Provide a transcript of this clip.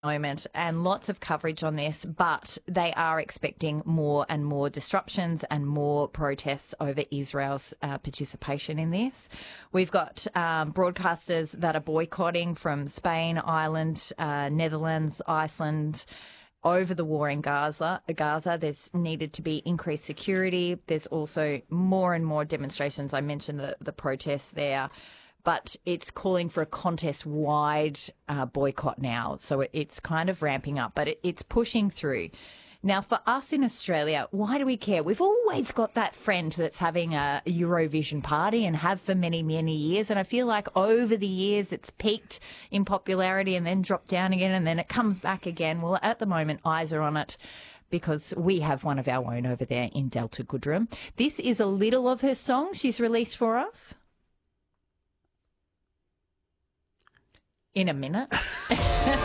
Moment and lots of coverage on this, but they are expecting more and more disruptions and more protests over Israel's participation in this. We've got broadcasters that are boycotting from Spain, Ireland, Netherlands, Iceland over the war in Gaza. There's needed to be increased security. There's also more and more demonstrations. I mentioned the protests there. But it's calling for a contest-wide boycott now. So it's kind of ramping up, but it's pushing through. Now, for us in Australia, why do we care? We've always got that friend that's having a Eurovision party and have for many, many years. And I feel like over the years it's peaked in popularity and then dropped down again and then it comes back again. Well, at the moment, eyes are on it, because we have one of our own over there in Delta Goodrem. This is a little of her song she's released for us. In a minute.